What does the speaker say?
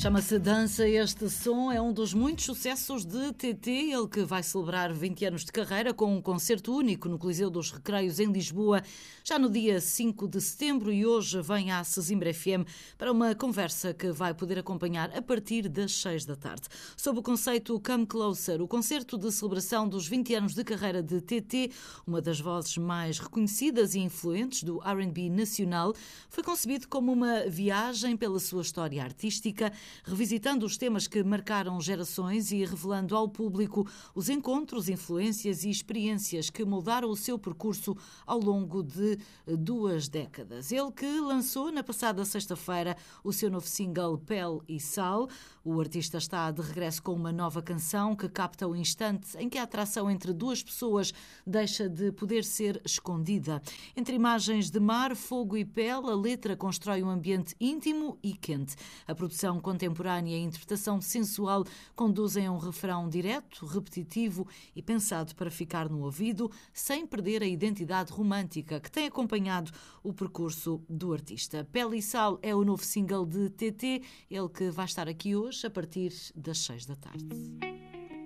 Chama-se Dança Este Som, é um dos muitos sucessos de TT, ele que vai celebrar 20 anos de carreira com um concerto único no Coliseu dos Recreios em Lisboa, já no dia 5 de setembro, e hoje vem à Sesimbra FM para uma conversa que vai poder acompanhar a partir das 6 da tarde. Sob o conceito Come Closer, o concerto de celebração dos 20 anos de carreira de TT, uma das vozes mais reconhecidas e influentes do R&B nacional, foi concebido como uma viagem pela sua história artística, revisitando os temas que marcaram gerações e revelando ao público os encontros, influências e experiências que moldaram o seu percurso ao longo de 2 décadas. Ele que lançou na passada sexta-feira o seu novo single Pele e Sal. O artista está de regresso com uma nova canção que capta o instante em que a atração entre duas pessoas deixa de poder ser escondida. Entre imagens de mar, fogo e pele, a letra constrói um ambiente íntimo e quente. A produção contemporânea e a interpretação sensual conduzem a um refrão direto, repetitivo e pensado para ficar no ouvido, sem perder a identidade romântica que tem acompanhado o percurso do artista. Pele e Sal é o novo single de TT, ele que vai estar aqui hoje a partir das 6 da tarde.